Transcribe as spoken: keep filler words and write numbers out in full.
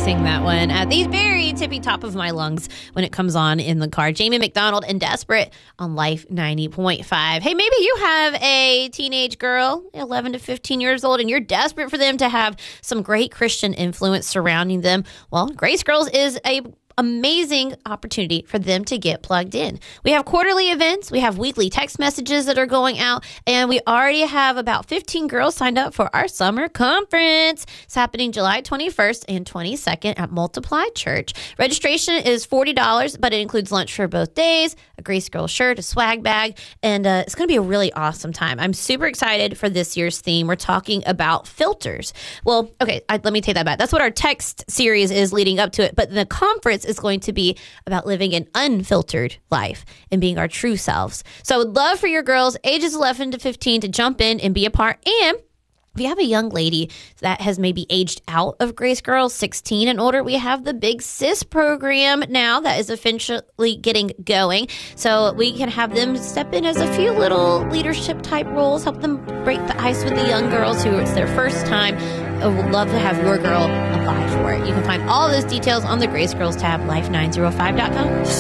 sing that one at the very tippy top of my lungs when it comes on in the car. Jamie McDonald and Desperate on Life ninety point five. Hey, maybe you have a teenage girl, eleven to fifteen years old, and you're desperate for them to have some great Christian influence surrounding them. Well, Grace Girls is a amazing opportunity for them to get plugged in. We have quarterly events. We have weekly text messages that are going out, and we already have about fifteen girls signed up for our summer conference. It's happening July twenty-first and twenty-second at Multiply Church. Registration is forty dollars, but it includes lunch for both days, a Grace Girl shirt, a swag bag, and uh, it's going to be a really awesome time. I'm super excited for this year's theme. We're talking about filters. Well, okay, I, let me take that back. That's what our text series is leading up to it, but the conference is going to be about living an unfiltered life and being our true selves. So I would love for your girls ages eleven to fifteen to jump in and be a part. And if you have a young lady that has maybe aged out of Grace Girls, sixteen and older, we have the Big Sis program now that is officially getting going. So we can have them step in as a few little leadership type roles, help them break the ice with the young girls who it's their first time. I would love to have your girl apply for it. You can find all those details on the Grace Girls tab, life nine oh five dot com.